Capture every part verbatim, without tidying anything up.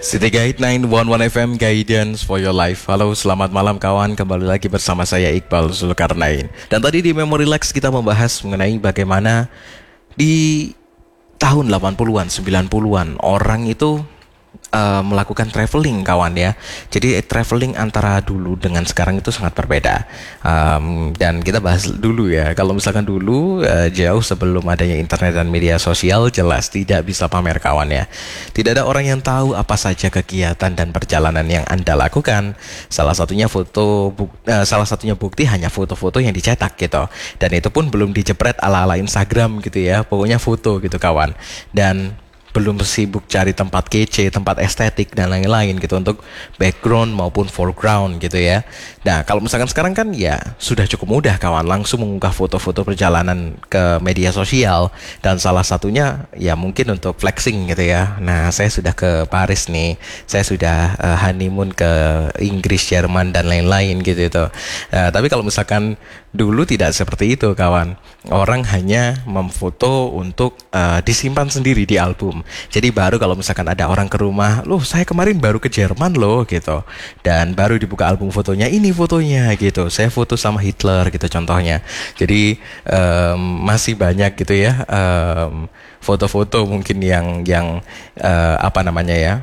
City Guide sembilan satu satu F M, Guidance for your life. Halo, selamat malam kawan. Kembali lagi bersama saya Iqbal Zulkarnain. Dan tadi di Memory Relax kita membahas mengenai bagaimana di tahun delapan puluhan, sembilan puluhan orang itu uh, melakukan traveling kawan ya. Jadi traveling antara dulu dengan sekarang itu sangat berbeda. um, Dan kita bahas dulu ya. Kalau misalkan dulu uh, jauh sebelum adanya internet dan media sosial, jelas tidak bisa pamer kawan ya. Tidak ada orang yang tahu apa saja kegiatan dan perjalanan yang Anda lakukan. Salah satunya foto buk, uh, Salah satunya bukti hanya foto-foto yang dicetak gitu. Dan itu pun belum dijepret ala-ala Instagram gitu ya. Pokoknya foto gitu kawan. Dan belum sibuk cari tempat kece, tempat estetik dan lain-lain gitu untuk background maupun foreground gitu ya. Nah, kalau misalkan sekarang kan ya sudah cukup mudah kawan, langsung mengunggah foto-foto perjalanan ke media sosial, dan salah satunya ya mungkin untuk flexing gitu ya. Nah, saya sudah ke Paris nih, saya sudah uh, honeymoon ke Inggris, Jerman dan lain-lain gitu itu. Uh, tapi kalau misalkan dulu tidak seperti itu kawan. Orang hanya memfoto untuk uh, disimpan sendiri di album. Jadi baru kalau misalkan ada orang ke rumah, loh saya kemarin baru ke Jerman loh gitu, dan baru dibuka album fotonya, ini fotonya gitu, saya foto sama Hitler gitu contohnya. Jadi um, masih banyak gitu ya um, foto-foto mungkin yang yang uh, apa namanya ya,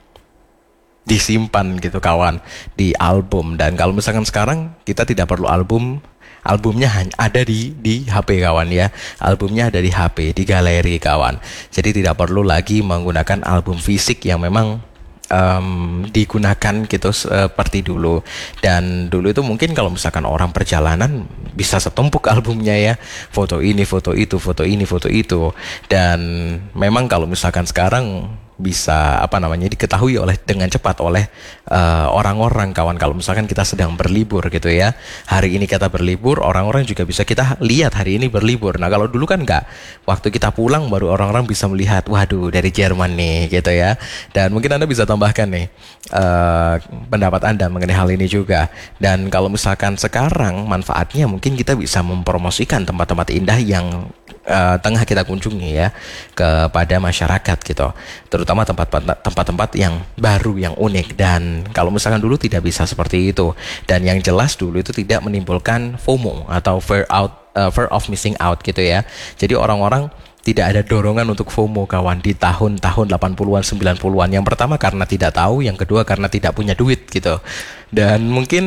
disimpan gitu kawan di album. Dan kalau misalkan sekarang kita tidak perlu album, albumnya hanya ada di di H P kawan ya. Albumnya ada di H P, di galeri kawan. Jadi tidak perlu lagi menggunakan album fisik yang memang um, digunakan gitu seperti dulu. Dan dulu itu mungkin kalau misalkan orang perjalanan bisa setumpuk albumnya ya. Foto ini, foto itu, foto ini, foto itu. Dan memang kalau misalkan sekarang bisa apa namanya diketahui oleh dengan cepat oleh uh, orang-orang kawan. Kalau misalkan kita sedang berlibur gitu ya, hari ini kita berlibur, orang-orang juga bisa kita lihat hari ini berlibur. Nah kalau dulu kan enggak, waktu kita pulang baru orang-orang bisa melihat, waduh dari Jerman nih gitu ya. Dan mungkin Anda bisa tambahkan nih uh, pendapat Anda mengenai hal ini juga. Dan kalau misalkan sekarang manfaatnya mungkin kita bisa mempromosikan tempat-tempat indah yang Uh, tengah kita kunjungi ya kepada masyarakat gitu, terutama tempat-tempat yang baru, yang unik. Dan kalau misalkan dulu tidak bisa seperti itu, dan yang jelas dulu itu tidak menimbulkan FOMO atau fear out, uh, fear of missing out gitu ya. Jadi orang-orang tidak ada dorongan untuk FOMO kawan di tahun-tahun delapan puluhan, sembilan puluhan. Yang pertama karena tidak tahu, yang kedua karena tidak punya duit gitu. Dan mungkin